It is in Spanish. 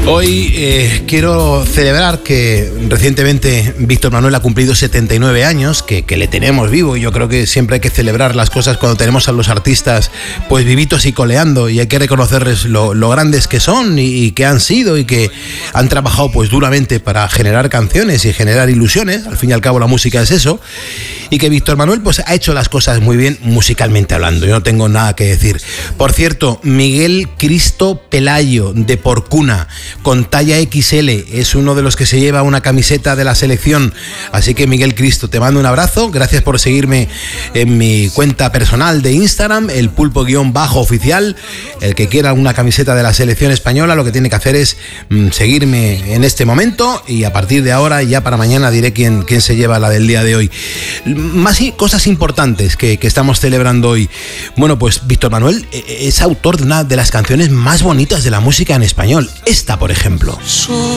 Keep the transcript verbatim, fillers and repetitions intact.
Hoy eh, quiero celebrar que recientemente Víctor Manuel ha cumplido setenta y nueve años, que, que le tenemos vivo, y yo creo que siempre hay que celebrar las cosas cuando tenemos a los artistas pues vivitos y coleando, y hay que reconocerles lo, lo grandes que son y, y que han sido y que han trabajado pues duramente para generar canciones y generar ilusiones. Al fin y al cabo la música es eso, y que Víctor Manuel pues ha hecho las cosas muy bien musicalmente hablando. Yo no tengo nada que decir. Por cierto, Miguel Cristo Pelayo de Porcuna, con talla equis ele, es uno de los que se lleva una camiseta de la selección. Así que Miguel Cristo, te mando un abrazo, gracias por seguirme en mi cuenta personal de Instagram, el pulpo guión bajo oficial. El que quiera una camiseta de la selección española lo que tiene que hacer es mmm, seguirme en este momento, y a partir de ahora, ya para mañana, diré quién, quién se lleva la del día de hoy. Más cosas importantes que, que estamos celebrando hoy. Bueno, pues Víctor Manuel es autor de una de las canciones más bonitas de la música en español. Esta, por ejemplo.